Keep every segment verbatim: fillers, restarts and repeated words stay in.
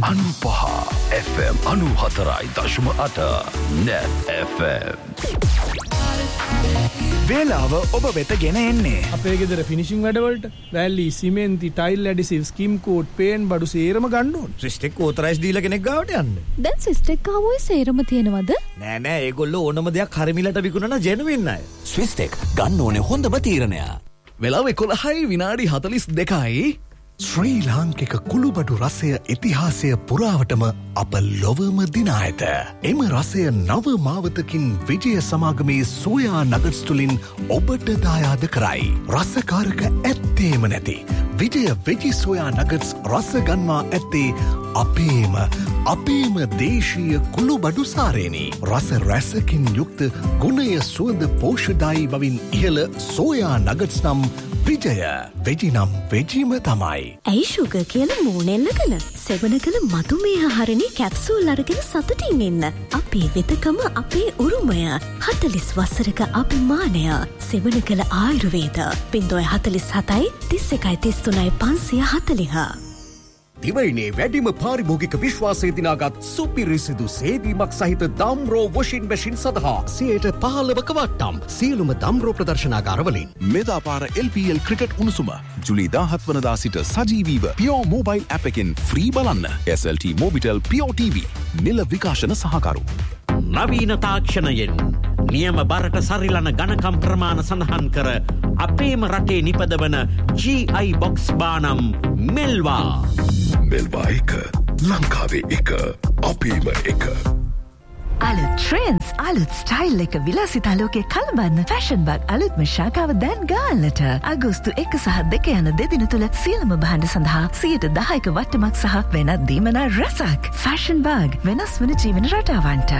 අනුපහ F M අනුහතරයි දශම අට net F M. වේලාව ඔබ වෙත ගෙන එන්නේ අපේ ගෙදර ෆිනිෂිං වැඩවලට වැලි සිමෙන්ති ටයිල් ඇඩිසිව් ස්කිම් කෝට් පේන් බඩු සේරම ගන්න ඕන. ස්විස්ටෙක් ඕතරයිස් දීලා කෙනෙක් ගාවට යන්න. දැන් ස්විස්ටෙක් ආවොයි සේරම තියෙනවද? නෑ නෑ ඒගොල්ලෝ ඕනම දෙයක් හරිමිලට විකුණන ජෙනුවින් අය. ස්විස්ටෙක් ගන්න ඕනේ හොඳම තීරණය. වෙලාව එකොළහයි විනාඩි හතලිස් දෙකයි. ශ්‍රී ලාංකික කුළුබඩු රසය ඉතිහාසය පුරාවටම අප ලොවම දිනා ඇත. එම රසය නව මාවතකින් විජය සමාගමේ සෝයා නගට්ස් තුලින් ඔබට දායාද කරයි. රසකාරක ඇත්තේම නැති විජය වෙජි සෝයා නගට්ස් රස ගන්වා ඇත්තේ අපේම අපේම දේශීය කුළුබඩු සාරේනි. රස රසකින් යුක්ත ගුණය සුවඳ පෝෂ්‍යදායී බවින් ඉහළ සෝයා නගට්ස් නම් විජය වෙජි නම් වෙජිම තමයි. ඇයි ෂුගර් කියලා මූණෙල්ලගෙන සෙවන කළ මధుමේහ හරණි කැප්සූල් අරගෙන සතුටින් ඉන්න. අපේ වෙතකම අපේ උරුමය. හතලිස් වසරක අභිමානය. සෙවන කළ ආයුර්වේද. පින්දොය හතලිස් හතයි තිස් එකයි තිස් තුනයි පන්සිය හතලිහ. දිවයිනේ වැඩිම පාරිභෝගික විශ්වාසය දිනාගත් සුපිරිසිදු සේවීමක් සහිත දම්රෝ වොෂින් මැෂින් සඳහා සියයට පහළවක වට්ටම් සියලුම දම්රෝ ප්‍රදර්ශනාගාරවලින් මෙදා පාර එල් පී එල් ක්‍රිකට් උණුසුම ජුලි දාහත් වනදා සිට සජීවීව පියෝ මොබයිල් ඇප් එකෙන් ෆ්‍රී බලන්න. එස් එල් ටී මොබිටෙල් පියෝ ටීවී නිල විකාශන සහකරු. නවීන තාක්ෂණයෙන් නියම බරට සරිලන ගණකම් ප්‍රමාණ සඳහන් කර අපේම රටේ නිපදවන ජී ආයි බොක්ස් බානම් මෙල්වා. මෙල්වා එක ලංකාවේ එක අපේම එක. අලුත් ට්‍රෙන්ඩ්ස් අලුත් ස්ටයිල් එක විලාසිතා ලෝකේ කලබන්න ෆැෂන් බග් අලුත්ම ශාඛාව දැන් ගාල්ලට අගෝස්තු එක සහ දෙක යන දෙදින තුල සියලුම භාණ්ඩ සඳහා සියයට දහයක වට්ටමක් සහ වෙනත් දීමනා රසක්. ෆැෂන් බග් වෙනස් වන ජීවන රටාවන්ට.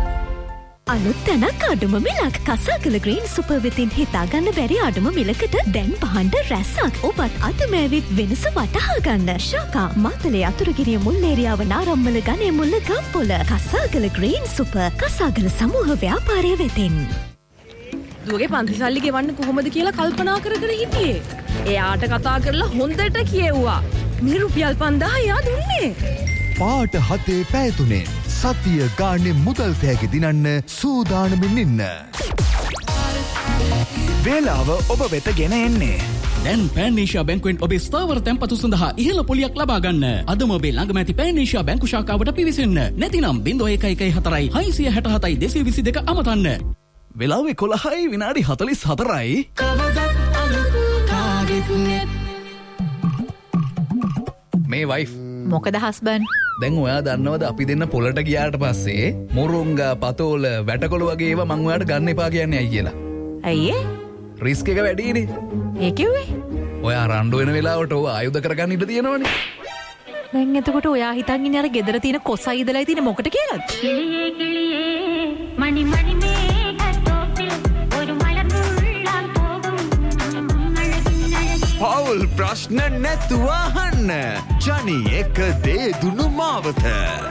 අලුත් තැනක් අඩුම මිලක් කසාකල ග්‍රීන් සුපර් වෙතින් හිතාගන්න බැරි අඩුම මිලකට දැන් භාණ්ඩ රැසක්. ඔබත් අතමෑවිත් වෙනස වටහා ගන්න. ශාකා මාතලේ අතුරුගිරිය මුල්ලේරියාව නාරම්මල ගණේ මුල්ල ගම්පොල කසාකල ග්‍රීන් සුපර් කසාකල සමූහ ව්‍යාපාරය වෙතින්. දුවගේ පන්ති සල්ලි ගෙවන්න කොහොමද කියලා කල්පනා කර කර හිටියේ. එයාට කතා කරලා හොඳට කියෙව්වා. මේ රුපියල් පන්දාහ එයා දුන්නේ. පාට හතේ පැයතුනේ සතිය ගානේ මුදල් තෑගි දිනන්න සූදානමින් ඉන්න. වේලාව ඔබ වෙත ගෙන එන්නේ දැන් පෑනේෂියා බැංකුවෙන් ඔබේ ස්ථාවර තැන්පතු සඳහා ඉහළ පොලියක් ලබා ගන්න. අදම ඔබේ ළඟම ඇති පෑනේෂියා බැංකු ශාඛාවට පිවිසෙන්න. නැතිනම් ඩොලර් එක එකයි හතරයි හයසිය හැට හතයි දෙසිය විසි දෙක අමතන්න. වෙලාව එකොළහයි විනාඩි හතලිස් හතරයි. මේ වයිෆ් මොකද හස්බන්ඩ්? දැන් ඔයා දන්නවද අපි දෙන්න පොලට ගියාට පස්සේ මුරුංගා පතෝල වැටකොළ වගේ ඒවා මං ඔයාට ගන්න එපා කියන්නේ ඇයි කියලා. ඇයි ඒ? රිස්ක් එක වැඩිනේ. ඒ කිව්වේ? ඔයා රණ්ඩු වෙන වෙලාවට ඔය ආයුධ කරගන්න ඉඩ තියෙනවනේ. දැන් එතකොට ඔයා හිතන් ඉන්නේ අර ගෙදර තියෙන කොසයි ඉදලා තියෙන මොකට කියලාද? කිලියේ කිලියේ මණි මණි මේ කටෝපිල් ஒரு මලමුල්ලන් පොගම් පවුල් ප්‍රශ්න නැතුව අහන්න. ජනි එක දේ දුනු මාවත.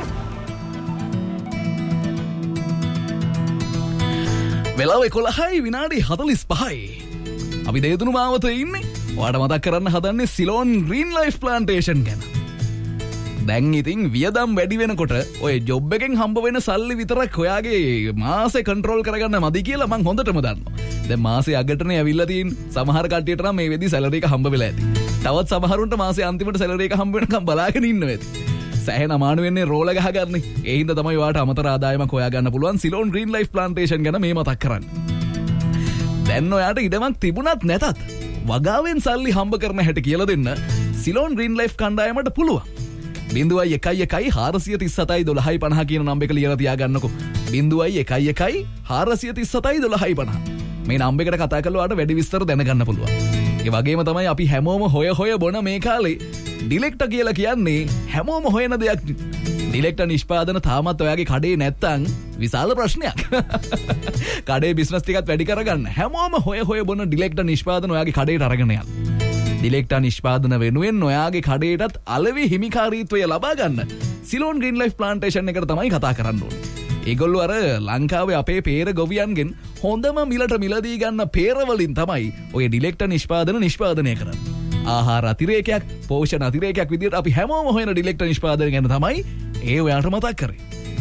වෙලාව එකොළහයි විනාඩි හතලිස් පහයි. අපි දේදුණු මාවත ඉන්නේ. ඔයාට මතක් කරන්න හදන්නේ සිලෝන් ග්‍රීන් ලයිෆ් ප්ලාන්ටේෂන් ගැන. දැන් ඉතින් වියදම් වැඩි වෙනකොට ඔය ජොබ් එකෙන් හම්බ වෙන සල්ලි විතරක් ඔයාගේ මාසේ කන්ට්‍රෝල් කරගන්න මදි කියලා මං හොඳටම දන්නවා. දැන් මාසේ අගටනේ ඇවිල්ලා තියෙන සමහර කට්ටියට නම් මේ වෙදි සැලරි එක හම්බ වෙලා ඇති. තවත් සමහරුන්ට මාසේ අන්තිමට සැලරි එක හම්බ වෙනකම් බලාගෙන ඉන්න වෙති. සෑහෙන අමාරු වෙන්නේ රෝල ගහගන්නේ. ඒ හින්දා තමයි ඔයාට අමතර ආදායමක් හොයා ගන්න පුළුවන් සිලෝන් ග්‍රීන් ලයිෆ් ප්ලාන්ටේෂන් ගැන මේ මතක් කරන්නේ. දැන් ඔයාට ඉඩමක් තිබුණත් නැතත් වගාවෙන් සල්ලි හම්බ කරන හැටි කියලා දෙන්න සිලෝන් ග්‍රීන් ලයිෆ් කණ්ඩායමට පුළුවන්. බිඳුවයි එකයි එකයි හාරසිය තිස් සතයි දොළහයි පනහ කියන නම්බර එක ලියලා තියාගන්නකෝ. බිඳුවයි එකයි එකයි හාරසිය තිස් සතයි දොළහයි පනහ. මේ නම්බර එකට කතා කරලා ඔයාට වැඩි විස්තර දැනගන්න පුළුවන්. ඒ වගේම තමයි අපි හැමෝම හොය හොය බොන මේ කාලේ ඩිලෙක්ටර් කියලා කියන්නේ හැමෝම හොයන දෙයක්. ඩිලෙක්ටර් නිෂ්පාදන තාමත් ඔයාගේ කඩේ නැත්තම් විශාල ප්‍රශ්නයක්. කඩේ බිස්නස් ටිකත් වැඩි කරගන්න හැමෝම හොය හොය බොන ඩිලෙක්ටර් නිෂ්පාදන ඔයාගේ කඩේට අරගෙන යන්න. ඩිලෙක්ටර් නිෂ්පාදන වෙනුවෙන් ඔයාගේ කඩේටත් අලෙවි හිමිකාරීත්වය ලබා ගන්න සිලෝන් ග්‍රීන් ලයිෆ් ප්ලාන්ටේෂන් එකට තමයි කතා කරන්න ඕනේ. ඒගොල්ලෝ අර ලංකාවේ අපේ පේර ගොවියන්ගෙන් හොඳම මිලට මිලදී ගන්න පේරවලින් තමයි ඔය ඩිලෙක්ටර් නිෂ්පාදන නිෂ්පාදනය කරන්නේ. ආහාර අතිරේකයක්, පෝෂණ අතිරේකයක් විදිහට අපි හැමෝම හොයන ඩිලෙක්ටර් නිෂ්පාදනය ගැන තමයි ඒ ඔයාලට මතක් කරේ.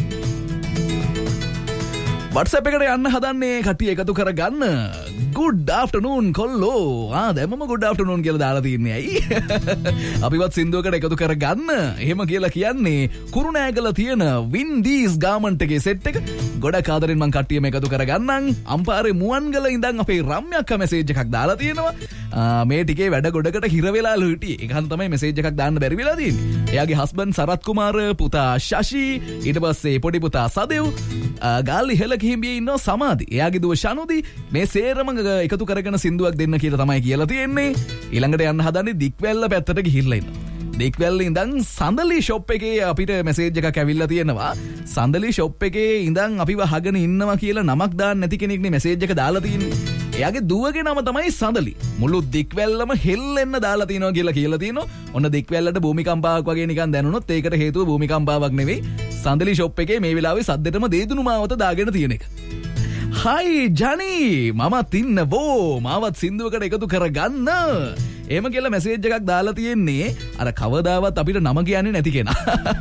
WhatsApp එකට යන්න හදන්නේ කට්ටිය එකතු කරගන්න. good afternoon කොල්ලෝ. ආ දැම්මම good afternoon කියලා දාලා තියන්නේ ඇයි? අපිවත් සින්දුවකට එකතු කරගන්න. එහෙම කියලා කියන්නේ කුරුණෑගල තියෙන Windies garment එකේ set එක. ගොඩක් ආදරෙන් මං කට්ටියම එකතු කරගන්නම්. අම්පාරේ මුවන්ගල ඉඳන් අපේ රම්‍යක්ක මැසේජ් එකක් දාලා තියෙනවා. මේ ටිකේ වැඩ ගොඩකට හිර වෙලාලු හිටියේ. ඒකන් තමයි මැසේජ් එකක් දාන්න බැරි වෙලා තියෙන්නේ. එයාගේ හස්බන්ඩ් සරත් කුමාර, පුතා ශෂි, ඊට පස්සේ පොඩි පුතා සදෙව්, ගාල්ලි හෙල කිහිඹියේ ඉන්න සමාධි, එයාගේ දුව ශනුදි මේ සේරම එකතු කරගෙන සින්දුවක් දෙන්න කියලා තමයි කියලා තියෙන්නේ. ඊළඟට යන්න හදන්නේ දික්වැල්ල පැත්තට ගිහිල්ලා ඉන්න. දික්වැල්ල ඉඳන් සඳලි ෂොප් එකේ අපිට මැසේජ් එකක් ඇවිල්ලා තියෙනවා. සඳලි ෂොප් එකේ ඉඳන් අපිව අහගෙන ඉන්නවා කියලා නමක් දාන්න නැති කෙනෙක්නේ මැසේජ් එක දාලා තියෙන්නේ. එයාගේ දුවගේ නම තමයි සඳලි. මුළු දික්වැල්ලම හෙල්ලෙන්න දාලා තියෙනවා කියලා කියලා තියෙනවා. ඔන්න දික්වැල්ලට භූමිකම්පාවක් වගේ නිකන් දැනුනොත් ඒකට හේතුව භූමිකම්පාවක් නෙවෙයි. සඳලි ෂොප් එකේ මේ වෙලාවේ සද්දෙටම දේදුණු මාවත දාගෙන තියෙන එක. හයි ජනි මමත් ඉන්න බෝ මාවත් සින්දුවකට එකතු කරගන්න. එහෙම කියලා මැසේජ් එකක් දාලා තියෙන්නේ අර කවදාවත් අපිට නම කියන්නේ නැති කෙනා.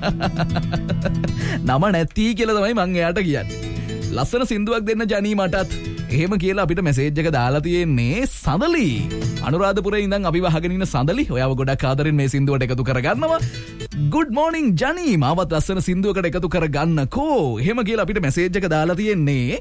නම නැති කියලා තමයි මං එයාට කියන්නේ. ලස්සන සින්දුවක් දෙන්න ජනි මටත්. එහෙම කියලා අපිට මැසේජ් එක දාලා තියෙන්නේ සඳලි. අනුරාධපුරේ ඉඳන් අපි වහගෙන ඉන්න සඳලි. ඔයාව ගොඩක් ආදරෙන් මේ සින්දුවට එකතු කරගන්නවා. good morning ජනි මාවත් ලස්සන සින්දුවකට එකතු කරගන්නකෝ. එහෙම කියලා අපිට මැසේජ් එක දාලා තියෙන්නේ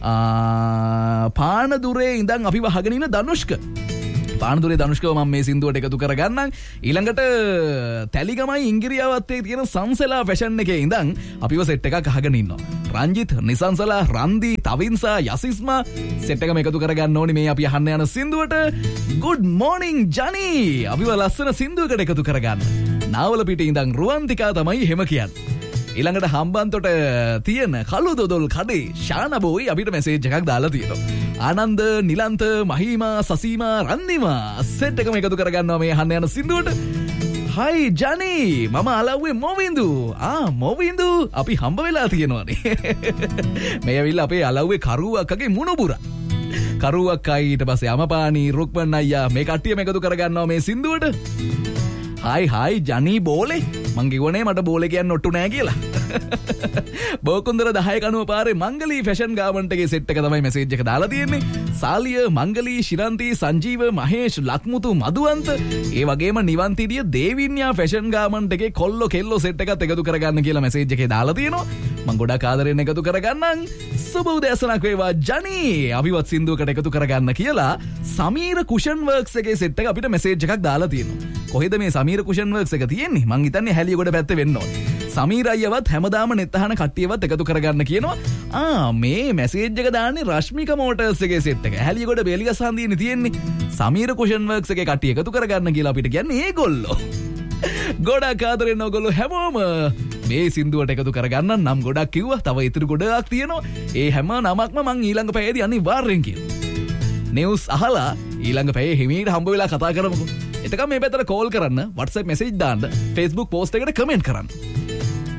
පානදුරේ ඉඳන් අපි වහගෙන ඉන්න ධනුෂ්ක. පානදුරේ ධනුෂ්කව මම මේ සින්දුවට එකතු කරගන්නම්. ඊළඟට තැලිගමයි ඉංගිරියාවත්තේ තියෙන සංසලා ෆැෂන් එකේ ඉඳන් අපිව සෙට් එකක් අහගෙන ඉන්නවා. රංජිත්, නිසංසලා, රන්දි, තවින්සා, යසිස්මා සෙට් එකම එකතු කරගන්න ඕනි මේ අපි අහන්න යන සින්දුවට. good morning ජනි අපිව ලස්සන සින්දුවකට එකතු කරගන්න. නාවල පිටේ ඉඳන් රුවන්තිකා තමයි එහෙම කියන්නේ. ඊළඟට හම්බන්තොට තියෙන කළු දොදොල් කඩේ ශානබෝයි අපිට මැසේජ් එකක් දාලා තියෙනවා. ආනන්ද, නිලන්ත, මහීමා, සසීමා, රන්දිමා සෙට් එකම එකතු කරගන්නවා මේ අහන්න යන සින්දුවට. හයි ජනි මම අලව්වේ මොවින්දු. ආ මොවින්දු අපි හම්බ වෙලා තියෙනවානේ. මේ ඇවිල්ලා අපේ අලව්වේ කරුවක්කගේ මුණුබුරා. කරුවක්කයි ඊට පස්සේ අමපානි, රුක්මන් අයියා මේ කට්ටියම එකතු කරගන්නවා මේ සින්දුවට. හයි හයි ජනි බෝලේ මං කිව්වනේ මට බෝලේ කියන්න ඔට්ටු නෑ කියලා. බෝකුන්දර දහය කනුව පාරේ මංගලී ෆැෂන් ගාමන්ට් එකේ සෙට් එක තමයි මැසේජ් එක දාලා තියෙන්නේ. සාලිය, මංගලී, ශිරන්ති, සංජීව, මහේෂ්, ලක්මුතු, මදුවන්ත ඒ වගේම නිවන්තිඩිය දේවින්යා ෆැෂන් ගාමන්ට් එකේ කොල්ලෝ කෙල්ලෝ සෙට් එකත් එකතු කරගන්න කියලා මැසේජ් එකේ දාලා තියෙනවා. මං ගොඩක් ආදරෙන් එකතු කරගන්නම්. සුබ උදෑසනක් වේවා ජනි අවිවත් සින්දුවකට එකතු කරගන්න කියලා සමීර කුෂන් වර්ක්ස් එකේ සෙට් එක අපිට මැසේජ් එකක් දාලා තියෙනවා. කොහෙද මේ සමීර කුෂන් වර්ක්ස් එක තියෙන්නේ? මං හිතන්නේ හැලියගොඩ පැත්තේ වෙන්න ඕනේ. සමීර අයියවත් හැමදාම නෙත් අහන කට්ටියවත් එකතු කරගන්න කියනවා. ආ මේ මැසේජ් එක දාන්නේ රශ්මික මෝටර්ස් එකේ සෙට් එක. හැලියගොඩ බේලිගස්සන්දිනේ තියෙන්නේ. සමීර කුෂන් වර්ක්ස් එකේ කට්ටිය එකතු කරගන්න කියලා අපිට කියන්නේ ඒගොල්ලෝ. ගොඩක් ආදරෙන් ඔයගොල්ලෝ හැමෝම මේ සින්දුවට එකතු කරගන්න නම් ගොඩක් කිව්වා. තව ඉතුරු ගොඩක් තියෙනවා. ඒ හැම නමක්ම මං ඊළඟ පැයේදී අනිවාර්යෙන් කියනවා. නිවුස් අහලා ඊළඟ පැයේ හිමීට හම්බ වෙලා කතා කරමුකෝ. එතකම මේ පැත්තට කෝල් කරන්න, WhatsApp message දාන්න, Facebook post එකට කමෙන්ට් කරන්න.